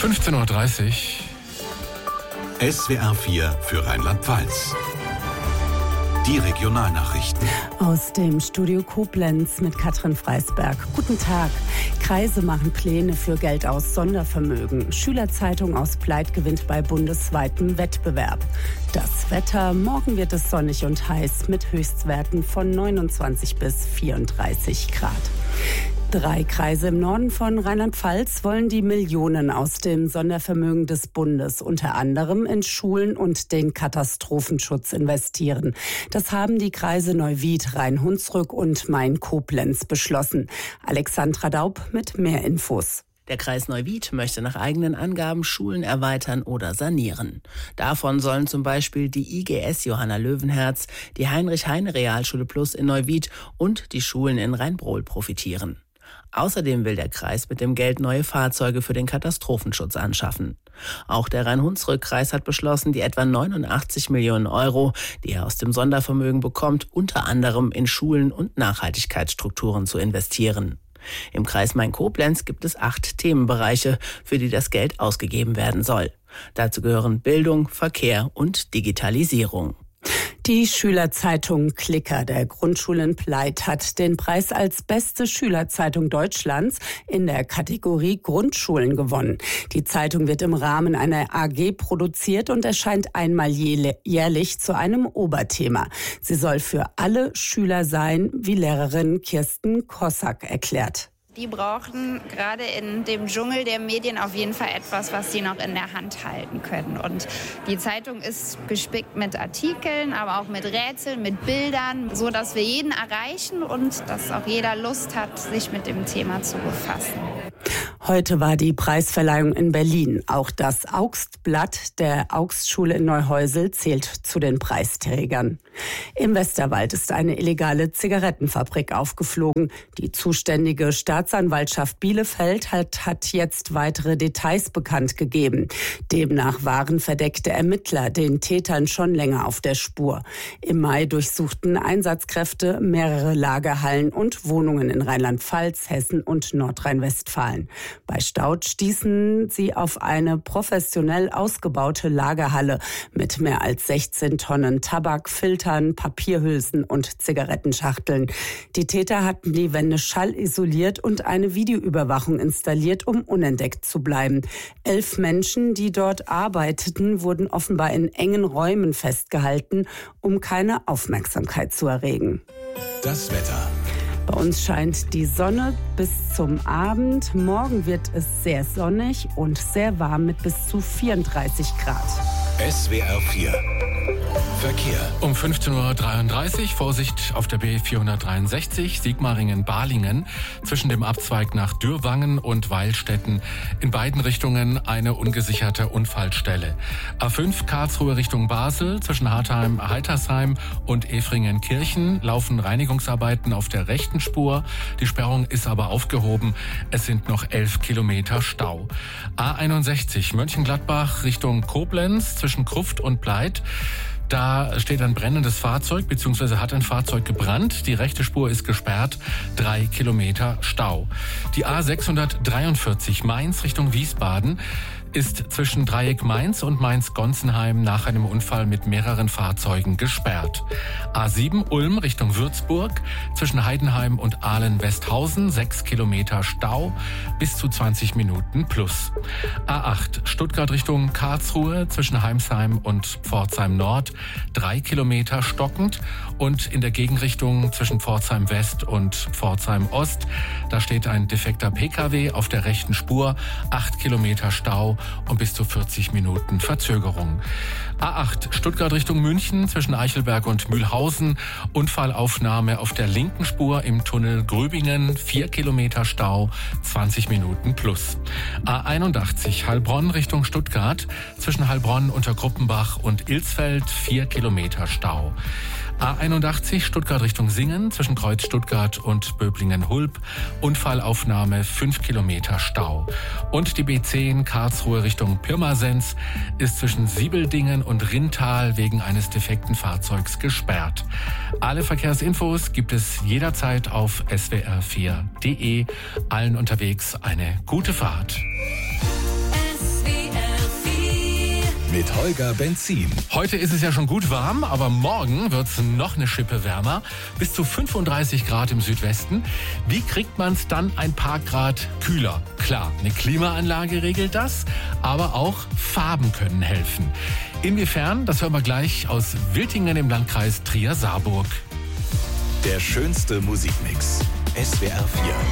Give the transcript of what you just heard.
15:30 Uhr. SWR 4 für Rheinland-Pfalz. Die Regionalnachrichten. Aus dem Studio Koblenz mit Katrin Freisberg. Guten Tag. Kreise machen Pläne für Geld aus Sondervermögen. Schülerzeitung aus Pleit gewinnt bei bundesweitem Wettbewerb. Das Wetter: Morgen wird es sonnig und heiß mit Höchstwerten von 29 bis 34 Grad. 3 Kreise im Norden von Rheinland-Pfalz wollen die Millionen aus dem Sondervermögen des Bundes unter anderem in Schulen und den Katastrophenschutz investieren. Das haben die Kreise Neuwied, Rhein-Hunsrück und Main-Koblenz beschlossen. Alexandra Daub mit mehr Infos. Der Kreis Neuwied möchte nach eigenen Angaben Schulen erweitern oder sanieren. Davon sollen zum Beispiel die IGS Johanna Löwenherz, die Heinrich-Heine-Realschule Plus in Neuwied und die Schulen in Rhein-Brohl profitieren. Außerdem will der Kreis mit dem Geld neue Fahrzeuge für den Katastrophenschutz anschaffen. Auch der Rhein-Hunsrück-Kreis hat beschlossen, die etwa 89 Millionen Euro, die er aus dem Sondervermögen bekommt, unter anderem in Schulen und Nachhaltigkeitsstrukturen zu investieren. Im Kreis Main-Koblenz gibt es 8 Themenbereiche, für die das Geld ausgegeben werden soll. Dazu gehören Bildung, Verkehr und Digitalisierung. Die Schülerzeitung Klicker der Grundschule in Pleit hat den Preis als beste Schülerzeitung Deutschlands in der Kategorie Grundschulen gewonnen. Die Zeitung wird im Rahmen einer AG produziert und erscheint einmal jährlich zu einem Oberthema. Sie soll für alle Schüler sein, wie Lehrerin Kirsten Kossack erklärt. Die brauchen gerade in dem Dschungel der Medien auf jeden Fall etwas, was sie noch in der Hand halten können. Und die Zeitung ist gespickt mit Artikeln, aber auch mit Rätseln, mit Bildern, so dass wir jeden erreichen und dass auch jeder Lust hat, sich mit dem Thema zu befassen. Heute war die Preisverleihung in Berlin. Auch das Augstblatt der Augstschule in Neuhäusel zählt zu den Preisträgern. Im Westerwald ist eine illegale Zigarettenfabrik aufgeflogen. Die zuständige Staatsanwaltschaft Bielefeld hat jetzt weitere Details bekannt gegeben. Demnach waren verdeckte Ermittler den Tätern schon länger auf der Spur. Im Mai durchsuchten Einsatzkräfte mehrere Lagerhallen und Wohnungen in Rheinland-Pfalz, Hessen und Nordrhein-Westfalen. Bei Staudt stießen sie auf eine professionell ausgebaute Lagerhalle mit mehr als 16 Tonnen Tabak, Filtern, Papierhülsen und Zigarettenschachteln. Die Täter hatten die Wände schallisoliert und eine Videoüberwachung installiert, um unentdeckt zu bleiben. 11 Menschen, die dort arbeiteten, wurden offenbar in engen Räumen festgehalten, um keine Aufmerksamkeit zu erregen. Das Wetter. Bei uns scheint die Sonne bis zum Abend. Morgen wird es sehr sonnig und sehr warm mit bis zu 34 Grad. SWR 4 Verkehr. Um 15:33 Uhr Vorsicht auf der B463 Sigmaringen-Balingen zwischen dem Abzweig nach Dürrwangen und Weilstätten. In beiden Richtungen eine ungesicherte Unfallstelle. A5 Karlsruhe Richtung Basel zwischen Heitersheim und Efringen-Kirchen laufen Reinigungsarbeiten auf der rechten Spur. Die Sperrung ist aber aufgehoben. Es sind noch 11 Kilometer Stau. A61 Mönchengladbach Richtung Koblenz zwischen Krufft und Pleit. Da steht ein brennendes Fahrzeug, beziehungsweise hat ein Fahrzeug gebrannt. Die rechte Spur ist gesperrt, 3 Kilometer Stau. Die A643 Mainz Richtung Wiesbaden ist zwischen Dreieck Mainz und Mainz-Gonsenheim nach einem Unfall mit mehreren Fahrzeugen gesperrt. A7 Ulm Richtung Würzburg zwischen Heidenheim und Ahlen-Westhausen 6 Kilometer Stau, bis zu 20 Minuten plus. A8 Stuttgart Richtung Karlsruhe zwischen Heimsheim und Pforzheim Nord 3 Kilometer stockend und in der Gegenrichtung zwischen Pforzheim West und Pforzheim Ost, da steht ein defekter Pkw auf der rechten Spur, 8 Kilometer Stau und bis zu 40 Minuten Verzögerung. A8 Stuttgart Richtung München zwischen Eichelberg und Mühlhausen. Unfallaufnahme auf der linken Spur im Tunnel Gröbingen. 4 Kilometer Stau, 20 Minuten plus. A81 Heilbronn Richtung Stuttgart zwischen Heilbronn, Untergruppenbach und Ilsfeld. 4 Kilometer Stau. A81 Stuttgart Richtung Singen zwischen Kreuz Stuttgart und Böblingen-Hulb. Unfallaufnahme 5 Kilometer Stau. Und die B10 Karlsruhe Richtung Pirmasens ist zwischen Siebeldingen und Rintal wegen eines defekten Fahrzeugs gesperrt. Alle Verkehrsinfos gibt es jederzeit auf swr4.de. Allen unterwegs eine gute Fahrt. mit Holger Benzin. Heute ist es ja schon gut warm, aber morgen wird es noch eine Schippe wärmer. Bis zu 35 Grad im Südwesten. Wie kriegt man es dann ein paar Grad kühler? Klar, eine Klimaanlage regelt das, aber auch Farben können helfen. Inwiefern, das hören wir gleich aus Wiltingen im Landkreis Trier-Saarburg. Der schönste Musikmix. SWR 4.